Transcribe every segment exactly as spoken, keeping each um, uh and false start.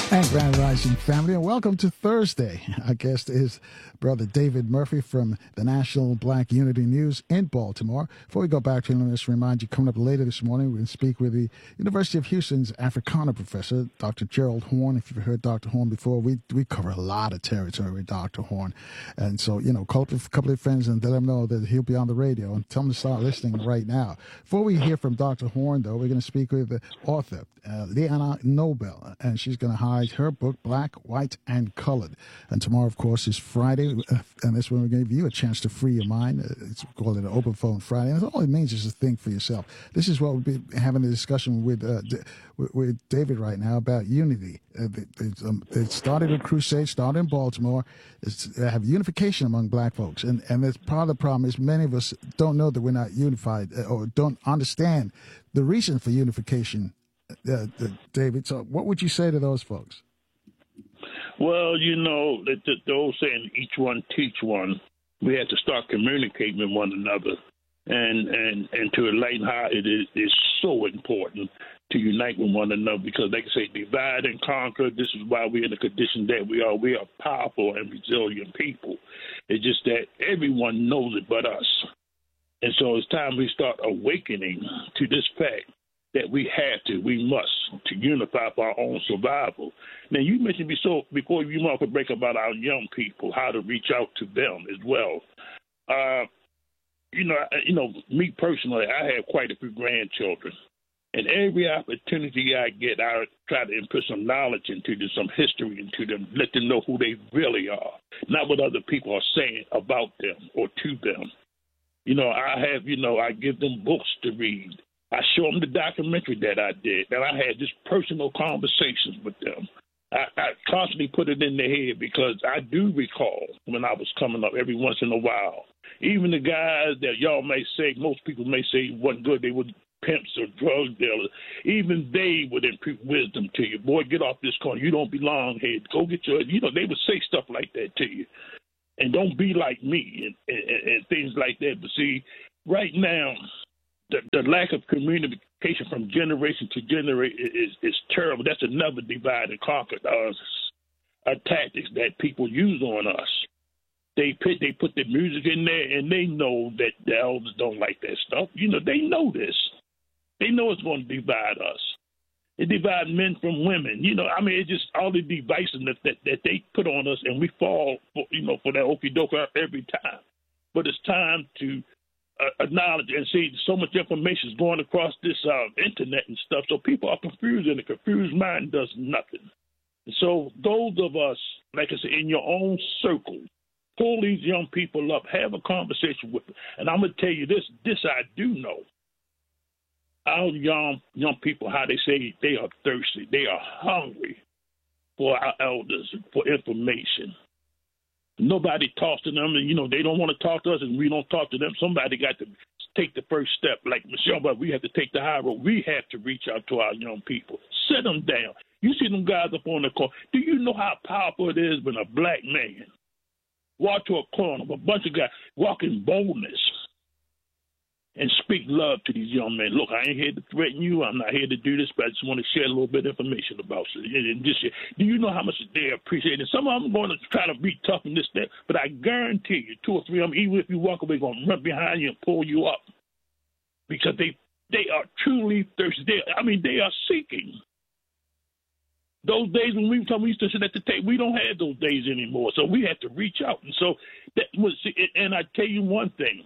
And Grand Rising family, and welcome to Thursday. Our guest is Brother David Murphy from the National Black Unity News in Baltimore. Before we go back to him, let's remind you, coming up later this morning, we're going to speak with the University of Houston's Africana professor, Doctor Gerald Horne. If you've heard Doctor Horne before, we we cover a lot of territory with Doctor Horne. And so, you know, call up a couple of friends and let them know that he'll be on the radio and tell them to start listening right now. Before we hear from Doctor Horne, though, we're going to speak with the author, uh, Leanna Nobel, and she's going to hide her book, Black, White, and Colored. And tomorrow, of course, is Friday, uh, and that's when we're going to give you a chance to free your mind. Uh, it's called an Open Phone Friday, and all it means is to think for yourself. This is what we'll be having a discussion with uh, D- with, with David right now about unity. Uh, they, they, um, they started a crusade, started in Baltimore. It's, they have unification among black folks, and, and that's part of the problem is many of us don't know that we're not unified uh, or don't understand the reason for unification. Uh, uh, David, so what would you say to those folks? Well, you know, the, the, the old saying, each one teach one, we have to start communicating with one another and, and, and to enlighten how it is, is so important to unite with one another because they can say divide and conquer. This is why we're in the condition that we are. We are powerful and resilient people. It's just that everyone knows it but us. And so it's time we start awakening to this fact that we have to, we must, to unify for our own survival. Now, you mentioned before, before you want to break about our young people, how to reach out to them as well. Uh, you know, you know, me personally, I have quite a few grandchildren, and every opportunity I get, I try to input some knowledge into them, some history into them, let them know who they really are, not what other people are saying about them or to them. You know, I have, you know, I give them books to read. I show them the documentary that I did, and I had just personal conversations with them. I, I constantly put it in their head because I do recall when I was coming up every once in a while, even the guys that y'all may say, most people may say wasn't good, they were pimps or drug dealers, even they would impute wisdom to you. Boy, get off this corner. You don't belong here. Go get your, you know, they would say stuff like that to you. And don't be like me and, and, and things like that. But see, right now, The, the lack of communication from generation to generation is, is terrible. That's another divide and conquer uh, uh, tactics that people use on us. They put they put the music in there, and they know that the elders don't like that stuff. You know, they know this. They know it's going to divide us. It divides men from women. You know, I mean, it's just all the devices that, that, that they put on us, and we fall, for, you know, for that okie doke every time. But it's time to Uh, acknowledge and see so much information is going across this uh, internet and stuff. So people are confused, and a confused mind does nothing. And so those of us, like I said, in your own circle, pull these young people up, have a conversation with them. And I'm going to tell you this, this I do know. Our young, young people, how they say they are thirsty, they are hungry for our elders, for information. Nobody talks to them, and, you know, they don't want to talk to us, and we don't talk to them. Somebody got to take the first step. Like Michelle, but we have to take the high road. We have to reach out to our young people. Sit them down. You see them guys up on the corner. Do you know how powerful it is when a black man walk to a corner of a bunch of guys, walk in boldness, and speak love to these young men? Look, I ain't here to threaten you. I'm not here to do this, but I just want to share a little bit of information about you. And just, do you know how much they appreciate it? Some of them are going to try to be tough and this, that, but I guarantee you, two or three of them, even if you walk away, going to run behind you and pull you up because they they are truly thirsty. They, I mean, they are seeking. Those days when we, we used to sit at the table, we don't have those days anymore. So we have to reach out. And so that was, and I tell you one thing.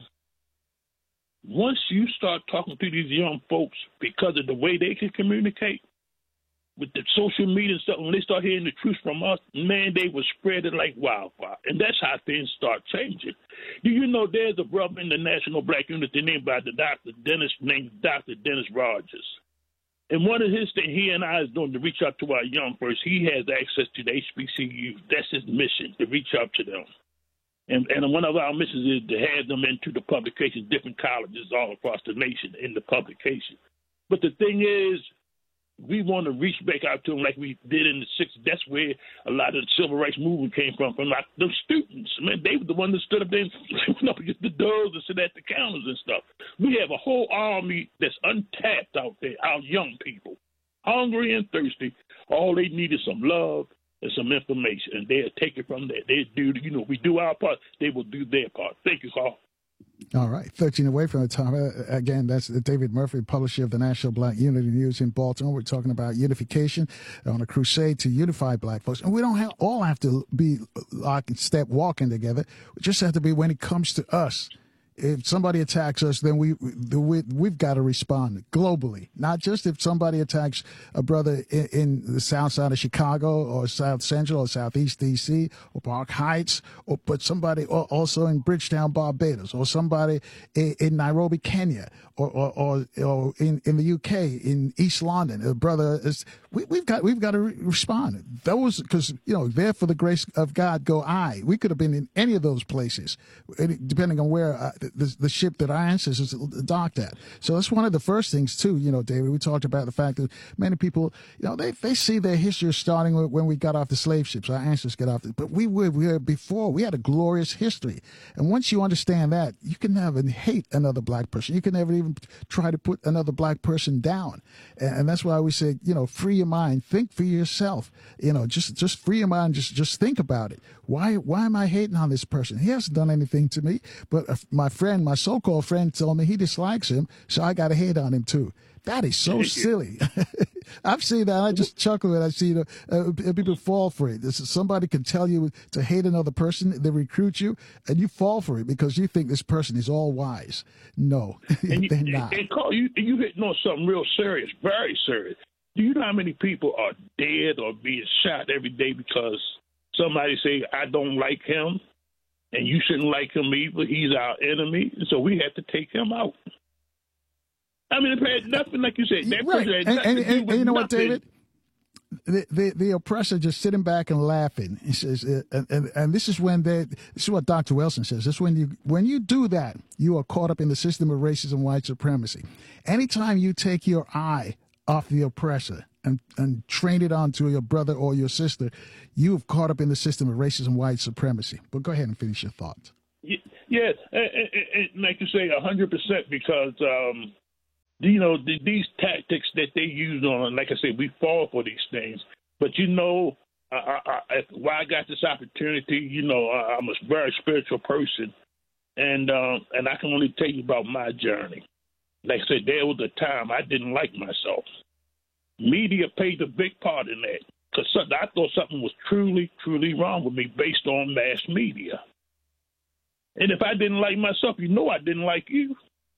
Once you start talking to these young folks because of the way they can communicate with the social media and stuff, when they start hearing the truth from us, man, they will spread it like wildfire. And that's how things start changing. Do you know there's a brother in the National Black Unity named by the Doctor Dennis, named Doctor Dennis Rogers. And one of his things he and I is doing to reach out to our young folks, he has access to the H B C U. That's his mission, to reach out to them. And, and one of our missions is to have them into the publications, different colleges all across the nation in the publication. But the thing is, we want to reach back out to them like we did in the sixties. That's where a lot of the civil rights movement came from, from like the students. Man, they were the ones that stood up there and went up against the doors and sit at the counters and stuff. We have a whole army that's untapped out there, our young people. hungry and thirsty. All they need is some love and some information, and they'll take it from there. They do, you know, we do our part, they will do their part. Thank you, Carl. All right, thirteen away from the time. Uh, again, that's David Murphy, publisher of the National Black Unity News in Baltimore. We're talking about unification on a crusade to unify black folks. And we don't have, all have to be lock and step walking together. We just have to be when it comes to us. If somebody attacks us, then we, we we've got to respond globally. Not just if somebody attacks a brother in, in the south side of Chicago or South Central or Southeast D C or Park Heights, or but somebody also in Bridgetown, Barbados, or somebody in, in Nairobi, Kenya, or or, or, or in, in the U K, in East London. A brother is we, we've got we've got to re- respond. Those, because you know, there for the grace of God go I. We could have been in any of those places, depending on where. Uh, The, the ship that our ancestors docked at. So that's one of the first things, too, you know, David. We talked about the fact that many people, you know, they, they see their history starting when we got off the slave ships. Our ancestors got off. The, but we were, we were before. We had a glorious history. And once you understand that, you can never hate another black person. You can never even try to put another black person down. And, and that's why we say, you know, free your mind. Think for yourself. You know, just just free your mind. Just just think about it. Why, why am I hating on this person? He hasn't done anything to me, but uh, my friend, my so-called friend, told me he dislikes him, so I got to hate on him too. That is so silly. I've seen that. I just chuckle when I see you know, uh, people fall for it. This is, somebody can tell you to hate another person, they recruit you, and you fall for it because you think this person is all wise. No, and you, they're not. And Carl, you you hitting on something real serious, very serious. Do you know how many people are dead or being shot every day because somebody say, I don't like him, and you shouldn't like him either. He's our enemy, so we have to take him out. I mean, it had nothing, like you said. That right. person had and, nothing and, to do and, with and you know nothing. what, David? The, the the oppressor just sitting back and laughing. He says, uh, and, and and this is when they. This is what Doctor Wilson says. This is when you when you do that, you are caught up in the system of racism, white supremacy. Anytime you take your eye off the oppressor and and train it onto your brother or your sister, you have caught up in the system of racism, white supremacy. But go ahead and finish your thoughts. Yes, and, and, and like you say, a hundred percent, because um, you know the, these tactics that they use on, like I say, we fall for these things. But you know, I, I, I, why I got this opportunity, you know, I, I'm a very spiritual person, and um, and I can only tell you about my journey. Like I said, there was a time I didn't like myself. Media played a big part in that, because I thought something was truly, truly wrong with me based on mass media. And if I didn't like myself, you know I didn't like you.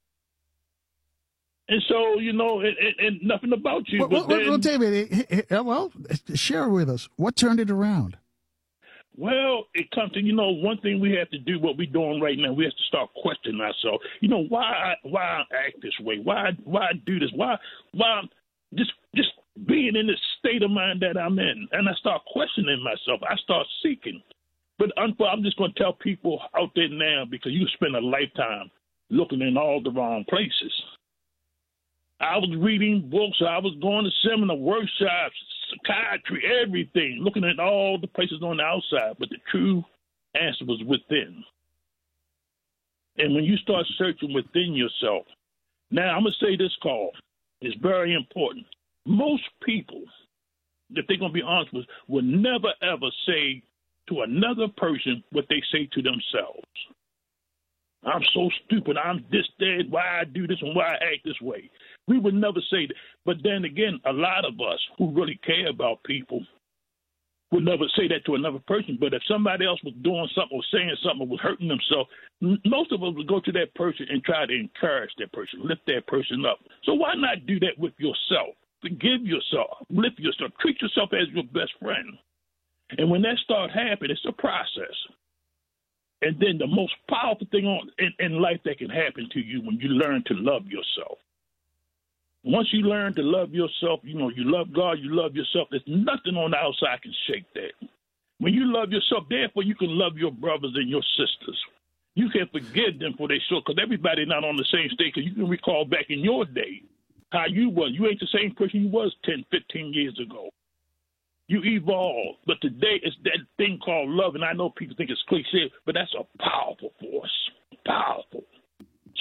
And so, you know, and, and, and nothing about you. Well, but well, then, well David, well, share with us. What turned it around? Well, it comes to, you know, one thing we have to do, what we're doing right now, we have to start questioning ourselves. You know, why I, why I act this way? Why why I do this? Why why I'm just just being in this state of mind that I'm in? And I start questioning myself. I start seeking. But I'm just going to tell people out there now, because you spend a lifetime looking in all the wrong places. I was reading books. I was going to seminar, workshops, psychiatry, everything, looking at all the places on the outside. But the true answer was within. And when you start searching within yourself, now I'm going to say this, Carl, it's very important. Most people, if they're going to be honest with, will never, ever say to another person what they say to themselves. I'm so stupid. I'm this, that, why I do this and why I act this way. We would never say that. But then again, a lot of us who really care about people would never say that to another person. But if somebody else was doing something or saying something or was hurting themselves, most of us would go to that person and try to encourage that person, lift that person up. So why not do that with yourself? Forgive yourself, lift yourself, treat yourself as your best friend. And when that starts happening, it's a process. And then the most powerful thing on, in, in life that can happen to you when you learn to love yourself. Once you learn to love yourself, you know, you love God, you love yourself, there's nothing on the outside can shake that. When you love yourself, therefore you can love your brothers and your sisters. You can forgive them for their short, because everybody's not on the same stage, because you can recall back in your day how you was. You ain't the same person you was ten, fifteen years ago. You evolve, but today it's that thing called love, and I know people think it's cliche, but that's a powerful force, powerful.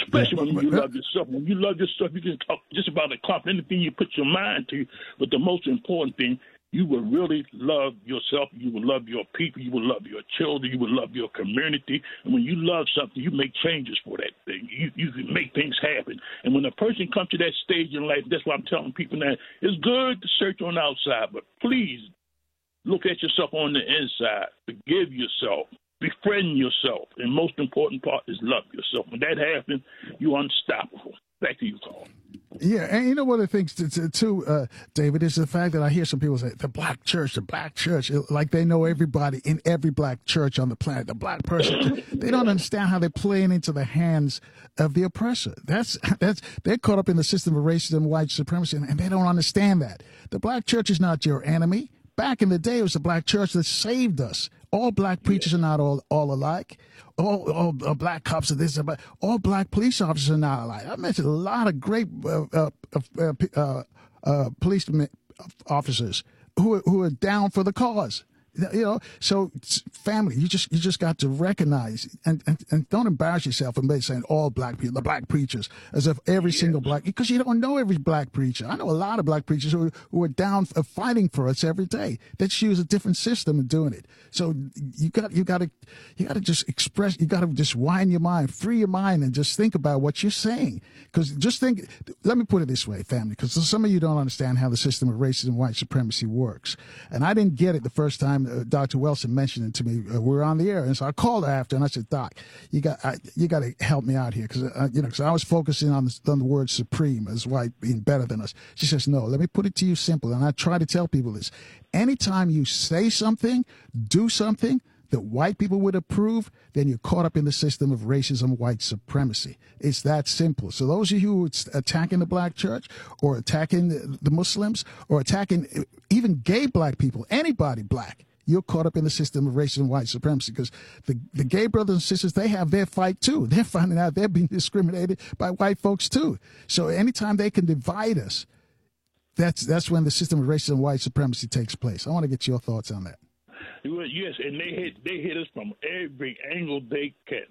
especially when you love yourself. When you love yourself, you can talk just about accomplish anything you put your mind to. But the most important thing, you will really love yourself. You will love your people. You will love your children. You will love your community. And when you love something, you make changes for that thing. You you can make things happen. And when a person comes to that stage in life, that's why I'm telling people now, it's good to search on the outside, but please look at yourself on the inside. Forgive yourself. Befriend yourself. And most important part is love yourself. When that happens, you're unstoppable. Back to you, Carl. Yeah, and you know one of the things, too, uh, David, is the fact that I hear some people say, the black church, the black church, like they know everybody in every black church on the planet, the black person. They don't understand how they're playing into the hands of the oppressor. That's that's They're caught up in the system of racism, white supremacy, and they don't understand that. The black church is not your enemy. Back in the day, it was the black church that saved us. All black preachers are not all, all alike. All, all, all black cops are this. But all black police officers are not alike. I mentioned a lot of great uh, uh, uh, uh, uh, police officers who who are down for the cause. You know, so family, you just you just got to recognize and, and, and don't embarrass yourself and saying all black people, the black preachers, as if every yes. single black, because you don't know every black preacher. I know a lot of black preachers who, who are down for fighting for us every day. They just use a different system of doing it. So you got you got to you got to just express. You got to just wind your mind, free your mind, and just think about what you're saying. Because just think. Let me put it this way, family, because some of you don't understand how the system of racism and white supremacy works, and I didn't get it the first time. Uh, Doctor Wilson mentioned it to me. Uh, we were on the air, and so I called her after, and I said, "Doc, you got I, you got to help me out here, because uh, you know, because I was focusing on the, on the word supreme as white being better than us." She says, "No, let me put it to you simple," and I try to tell people this: anytime you say something, do something that white people would approve, then you're caught up in the system of racism, white supremacy. It's that simple. So those of you who are attacking the black church or attacking the Muslims or attacking even gay black people, anybody black, you're caught up in the system of racism and white supremacy, because the, the gay brothers and sisters, they have their fight too. They're finding out they're being discriminated by white folks too. So anytime they can divide us, that's that's when the system of racism and white supremacy takes place. I want to get your thoughts on that. Yes, and they hit they hit us from every angle they can,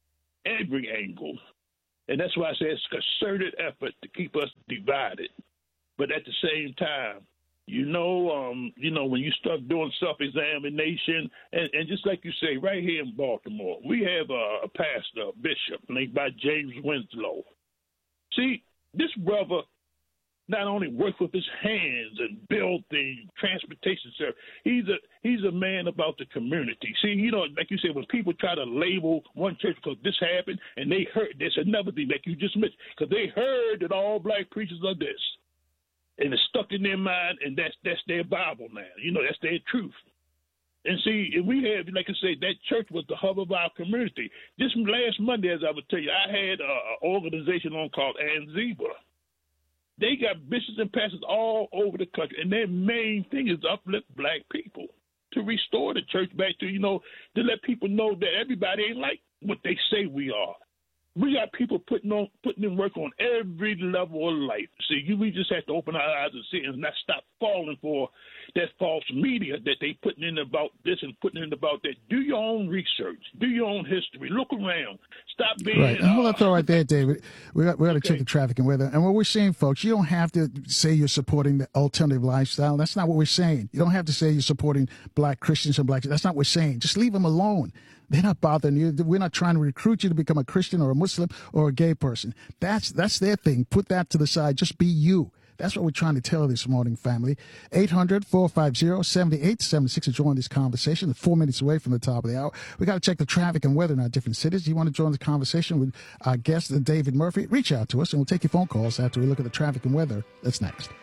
every angle, and that's why I say it's a concerted effort to keep us divided. But at the same time, you know, um, you know, when you start doing self-examination, and, and just like you say, right here in Baltimore, we have a, a pastor, a bishop, named by James Winslow. See, this brother not only worked with his hands and built the transportation service, he's a he's a man about the community. See, you know, like you said, when people try to label one church because this happened, and they heard this, another thing, like you just mentioned, because they heard that all black preachers are this. And it's stuck in their mind, and that's that's their Bible now. You know, that's their truth. And see, if we have, like I say, that church was the hub of our community. Just last Monday, as I would tell you, I had an organization on called Anziba. They got bishops and pastors all over the country, and their main thing is to uplift black people, to restore the church back to, you know, to let people know that everybody ain't like what they say we are. We got people putting on putting in work on every level of life. See, you, we just have to open our eyes and see and not stop falling for that false media that they putting in about this and putting in about that. Do your own research. Do your own history. Look around. Stop being right. Uh, Hold that right there, David. We got we got to okay. check the traffic and weather. And what we're saying, folks, you don't have to say you're supporting the alternative lifestyle. That's not what we're saying. You don't have to say you're supporting black Christians and black. That's not what we're saying. Just leave them alone. They're not bothering you. We're not trying to recruit you to become a Christian or a Muslim or a gay person. That's that's their thing. Put that to the side. Just be you. That's what we're trying to tell this morning, family. eight hundred, four five zero, seven eight seven six to join this conversation. Four minutes away from the top of the hour. We got to check the traffic and weather in our different cities. You want to join the conversation with our guest, David Murphy? Reach out to us, and we'll take your phone calls after we look at the traffic and weather. That's next.